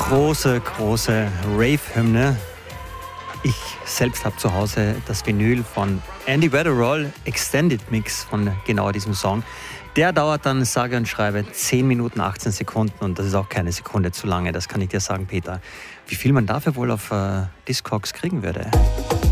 große Rave-Hymne. Ich selbst habe zu Hause das Vinyl von Andy Weatherall, Extended Mix von genau diesem Song. Der dauert dann, sage und schreibe, 10 Minuten 18 Sekunden und das ist auch keine Sekunde zu lange, das kann ich dir sagen, Peter. Wie viel man dafür wohl auf Discogs kriegen würde?